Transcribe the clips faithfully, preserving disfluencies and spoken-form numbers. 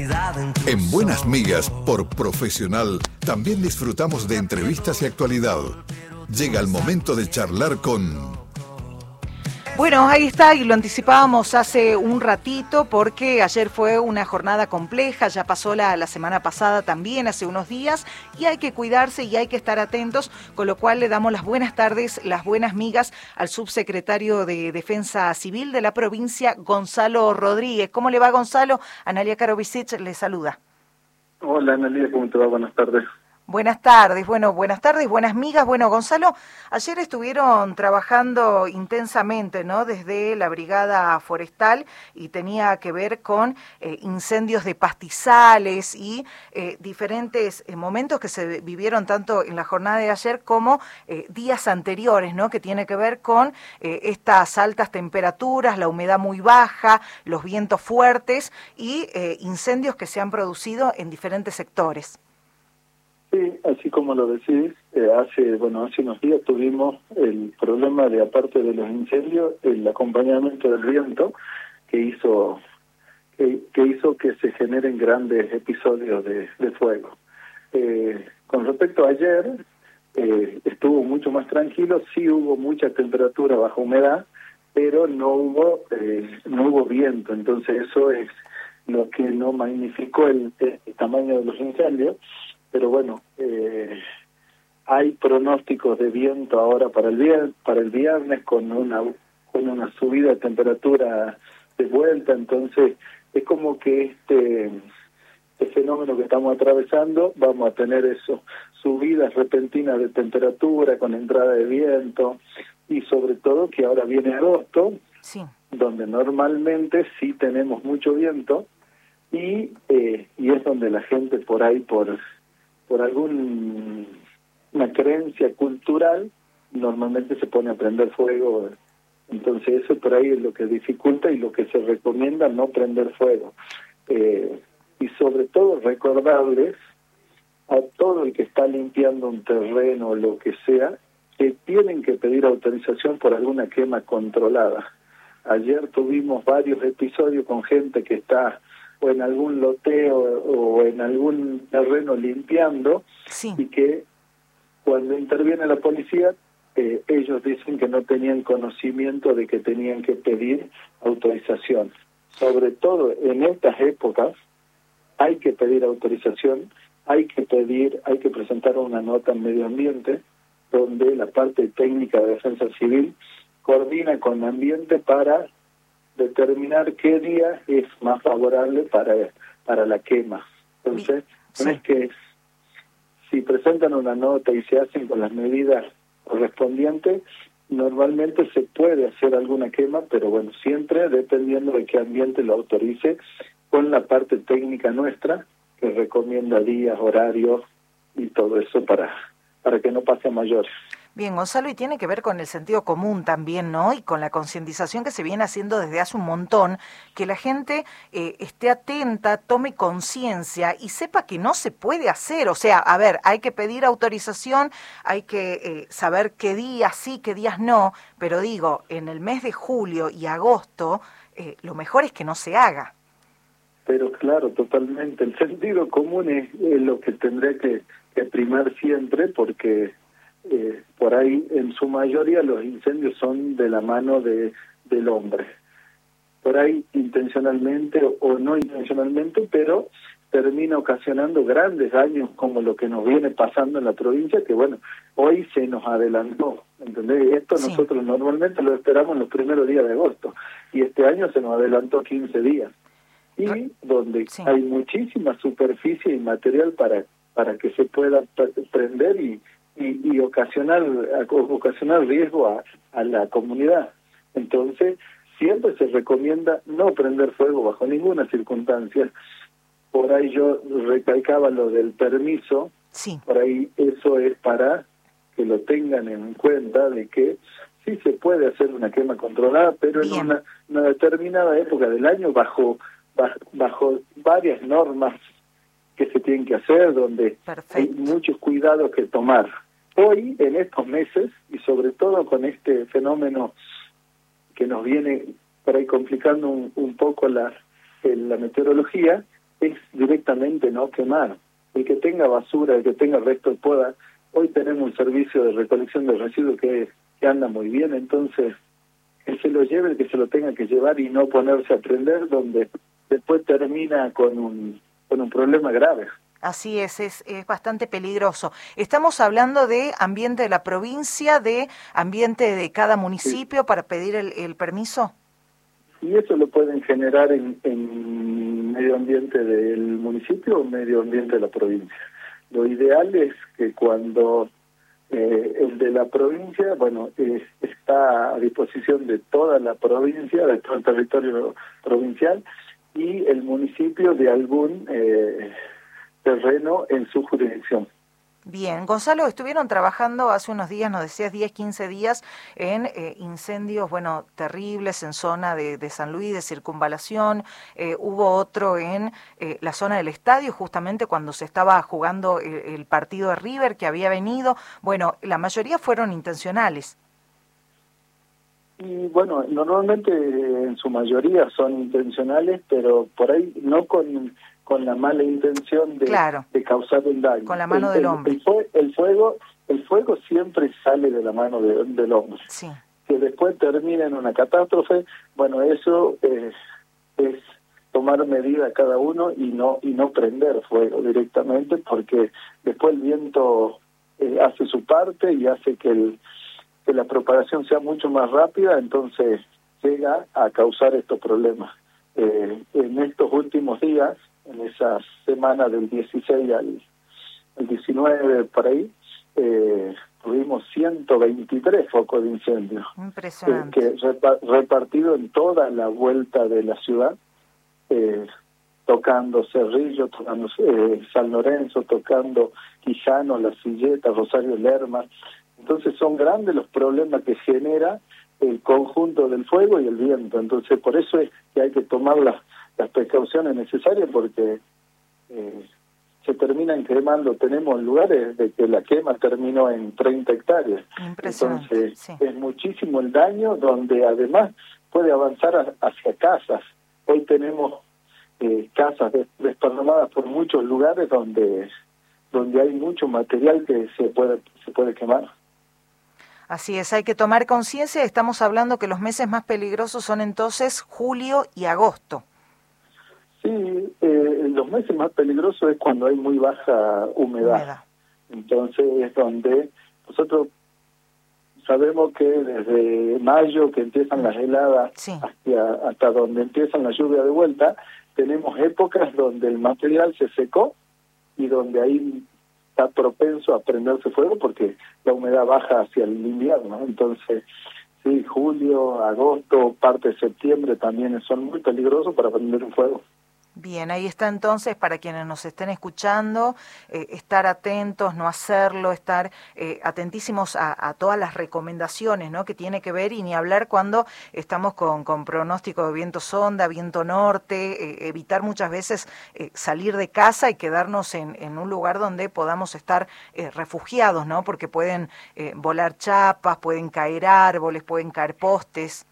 En Buenas Migas, por Profesional, también disfrutamos de entrevistas y actualidad. Llega el momento de charlar con... Bueno, ahí está, y lo anticipábamos hace un ratito porque ayer fue una jornada compleja, ya pasó la, la semana pasada también, hace unos días, y hay que cuidarse y hay que estar atentos, con lo cual le damos las buenas tardes, las buenas migas al subsecretario de Defensa Civil de la provincia, Gonzalo Rodríguez. ¿Cómo le va, Gonzalo? Analia Karovicic le saluda. Hola, Analia, ¿cómo te va? Buenas tardes. Buenas tardes, bueno, buenas tardes, buenas migas. Bueno, Gonzalo, ayer estuvieron trabajando intensamente, ¿no?, desde la Brigada Forestal, y tenía que ver con eh, incendios de pastizales y eh, diferentes eh, momentos que se vivieron tanto en la jornada de ayer como eh, días anteriores, ¿no?, que tiene que ver con eh, estas altas temperaturas, la humedad muy baja, los vientos fuertes y eh, incendios que se han producido en diferentes sectores. Sí, así como lo decís, eh, hace bueno hace unos días tuvimos el problema de, aparte de los incendios, el acompañamiento del viento que hizo que, que hizo que se generen grandes episodios de, de fuego. Eh, con respecto a ayer, eh, estuvo mucho más tranquilo, sí hubo mucha temperatura bajo humedad, pero no hubo eh, no hubo viento, entonces eso es lo que no magnificó el, el tamaño de los incendios. Pero bueno, eh, hay pronósticos de viento ahora para el viernes, para el viernes con una con una subida de temperatura de vuelta, entonces es como que este este fenómeno que estamos atravesando, vamos a tener eso, subidas repentinas de temperatura con entrada de viento, y sobre todo que ahora viene agosto, sí, donde normalmente sí tenemos mucho viento, y eh, y es donde la gente por ahí por por alguna creencia cultural, normalmente se pone a prender fuego. Entonces eso por ahí es lo que dificulta y lo que se recomienda, no prender fuego. Eh, y sobre todo recordarles a todo el que está limpiando un terreno o lo que sea, que tienen que pedir autorización por alguna quema controlada. Ayer tuvimos varios episodios con gente que está o en algún loteo o en algún terreno limpiando, sí, y que cuando interviene la policía, eh, ellos dicen que no tenían conocimiento de que tenían que pedir autorización. Sobre todo en estas épocas hay que pedir autorización, hay que pedir, hay que presentar una nota en medio ambiente donde la parte técnica de defensa civil coordina con el ambiente para determinar qué día es más favorable para para la quema. Entonces, sí, no es que si presentan una nota y se hacen con las medidas correspondientes, normalmente se puede hacer alguna quema, pero bueno, siempre dependiendo de qué ambiente lo autorice, con la parte técnica nuestra, que recomienda días, horarios y todo eso para, para que no pase a mayores. Bien, Gonzalo, y tiene que ver con el sentido común también, ¿no? Y con la concientización que se viene haciendo desde hace un montón, que la gente eh, esté atenta, tome conciencia y sepa que no se puede hacer. O sea, a ver, hay que pedir autorización, hay que eh, saber qué días sí, qué días no, pero digo, en el mes de julio y agosto, eh, lo mejor es que no se haga. Pero claro, totalmente. El sentido común es, es lo que tendría que, que primar siempre, porque... Eh, por ahí en su mayoría los incendios son de la mano de del hombre, por ahí intencionalmente o, o no intencionalmente, pero termina ocasionando grandes daños como lo que nos viene pasando en la provincia, que bueno, hoy se nos adelantó, ¿entendés? Esto sí, nosotros normalmente lo esperamos en los primeros días de agosto, y este año se nos adelantó quince días, y donde sí, hay muchísima superficie y material para para que se pueda prender y Y, y ocasionar ocasionar riesgo a, a la comunidad. Entonces, siempre se recomienda no prender fuego bajo ninguna circunstancia. Por ahí yo recalcaba lo del permiso, sí, por ahí eso es para que lo tengan en cuenta de que sí se puede hacer una quema controlada, pero Bien. en una, una determinada época del año bajo, bajo, bajo varias normas que se tienen que hacer, donde Perfecto. hay muchos cuidados que tomar. Hoy, en estos meses, y sobre todo con este fenómeno que nos viene por ahí complicando un, un poco la, la meteorología, es directamente no quemar. El que tenga basura, el que tenga resto de poda, hoy tenemos un servicio de recolección de residuos que, que anda muy bien, entonces que se lo lleve el que se lo tenga que llevar y no ponerse a prender, donde después termina con un, con un problema grave. Así es, es, es bastante peligroso. Estamos hablando de ambiente de la provincia, de ambiente de cada municipio, sí, para pedir el, el permiso. Y eso lo pueden generar en, en medio ambiente del municipio o medio ambiente de la provincia. Lo ideal es que cuando eh, el de la provincia, bueno, eh, está a disposición de toda la provincia, de todo el territorio provincial, y el municipio de algún eh, terreno en su jurisdicción. Bien, Gonzalo, estuvieron trabajando hace unos días, nos decías diez, quince días, en eh, incendios, bueno, terribles en zona de, de San Luis, de Circunvalación, eh, hubo otro en eh, la zona del estadio, justamente cuando se estaba jugando el, el partido de River que había venido, bueno, la mayoría fueron intencionales. Y bueno, normalmente en su mayoría son intencionales, pero por ahí no con... con la mala intención de, claro, de causar un daño. Con la mano el, del hombre. El, el, el fuego el fuego siempre sale de la mano de, del hombre. Sí. Que después termina en una catástrofe, bueno, eso es, es tomar medida cada uno y no y no prender fuego directamente, porque después el viento eh, hace su parte y hace que, el, que la propagación sea mucho más rápida, entonces llega a causar estos problemas. Eh, en estos últimos días, en esa semana del dieciséis al, al diecinueve, por ahí, eh, tuvimos ciento veintitrés focos de incendio. Impresionante. Eh, que repa repartido en toda la vuelta de la ciudad, eh, tocando Cerrillo, tocando eh, San Lorenzo, tocando Quijano, La Silleta, Rosario Lerma. Entonces son grandes los problemas que genera el conjunto del fuego y el viento. Entonces por eso es que hay que tomar las las precauciones necesarias, porque eh, se terminan quemando. Tenemos lugares de que la quema terminó en treinta hectáreas. Entonces sí, es muchísimo el daño, donde además puede avanzar a, hacia casas. Hoy tenemos eh, casas desparramadas por muchos lugares donde donde hay mucho material que se puede se puede quemar. Así es, hay que tomar conciencia. Estamos hablando que los meses más peligrosos son entonces julio y agosto. Sí, eh, los meses más peligrosos es cuando hay muy baja humedad. humedad. Entonces es donde nosotros sabemos que desde mayo, que empiezan las heladas, sí, hasta, hasta donde empiezan la lluvia de vuelta, tenemos épocas donde el material se secó y donde ahí está propenso a prenderse fuego porque la humedad baja hacia el invierno. Entonces, sí, julio, agosto, parte de septiembre también son muy peligrosos para prender un fuego. Bien, ahí está entonces, para quienes nos estén escuchando, eh, estar atentos, no hacerlo, estar eh, atentísimos a, a todas las recomendaciones, ¿no?, que tiene que ver, y ni hablar cuando estamos con, con pronóstico de viento sonda, viento norte, eh, evitar muchas veces eh, salir de casa y quedarnos en, en un lugar donde podamos estar eh, refugiados, ¿no?, porque pueden eh, volar chapas, pueden caer árboles, pueden caer postes.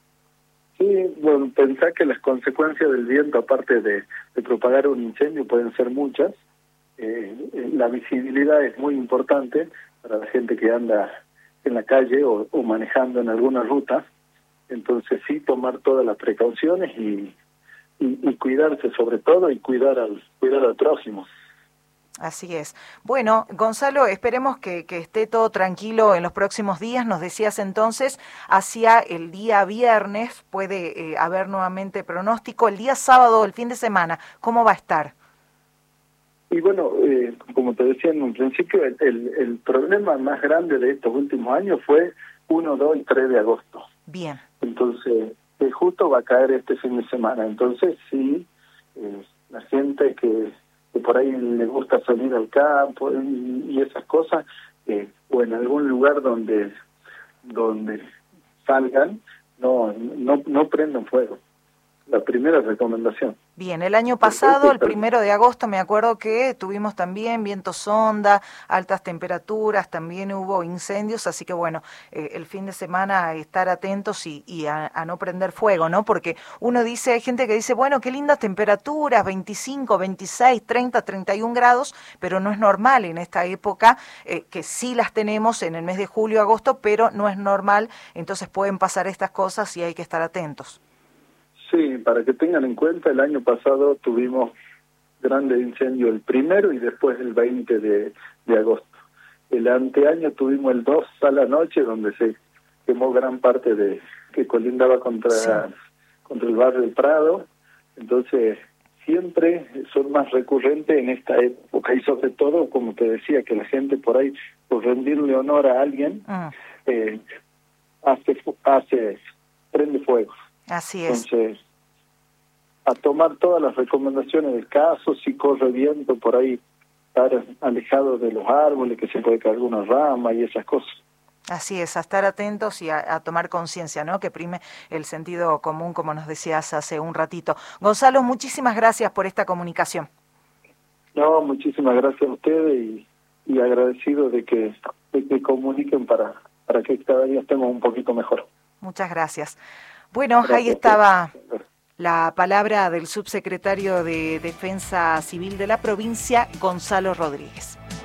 Sí, bueno, pensar que las consecuencias del viento, aparte de, de propagar un incendio, pueden ser muchas. Eh, la visibilidad es muy importante para la gente que anda en la calle o, o manejando en alguna ruta. Entonces sí, tomar todas las precauciones y, y, y cuidarse sobre todo, y cuidar al, cuidar al prójimo. Así es. Bueno, Gonzalo, esperemos que, que esté todo tranquilo en los próximos días. Nos decías entonces, hacia el día viernes puede eh, haber nuevamente pronóstico. El día sábado, el fin de semana, ¿cómo va a estar? Y bueno, eh, como te decía en un principio, el, el, el problema más grande de estos últimos años fue uno, dos y tres de agosto. Bien. Entonces, eh, justo va a caer este fin de semana. Entonces, sí, eh, la gente que... que por ahí le gusta salir al campo y, y esas cosas, eh, o en algún lugar donde donde salgan, no no no prendan fuego. la primera recomendación. Bien, el año pasado, el primero de agosto, me acuerdo que tuvimos también viento sonda, altas temperaturas, también hubo incendios, así que bueno, eh, el fin de semana estar atentos y, y a, a no prender fuego, ¿no? Porque uno dice, hay gente que dice, bueno, qué lindas temperaturas, veinticinco, veintiséis, treinta, treinta y un grados, pero no es normal en esta época, eh, que sí las tenemos en el mes de julio, agosto, pero no es normal, entonces pueden pasar estas cosas y hay que estar atentos. Sí, para que tengan en cuenta, el año pasado tuvimos grandes incendios el primero y después el veinte de, de agosto. El anteaño tuvimos el dos a la noche, donde se quemó gran parte de que colindaba contra, sí. contra el barrio del Prado. Entonces, siempre son más recurrentes en esta época y sobre todo, como te decía, que la gente por ahí, por rendirle honor a alguien, ah. eh, hace, hace, prende fuego. Así es. Entonces, a tomar todas las recomendaciones del caso, si corre viento por ahí, estar alejado de los árboles, que se puede caer alguna rama y esas cosas. Así es, a estar atentos y a, a tomar conciencia, ¿no? Que prime el sentido común, como nos decías hace un ratito. Gonzalo, muchísimas gracias por esta comunicación. No, muchísimas gracias a ustedes y, y agradecido de que, de que comuniquen para, para que cada día estemos un poquito mejor. Muchas gracias. Bueno, gracias. Ahí estaba la palabra del subsecretario de Defensa Civil de la provincia, Gonzalo Rodríguez.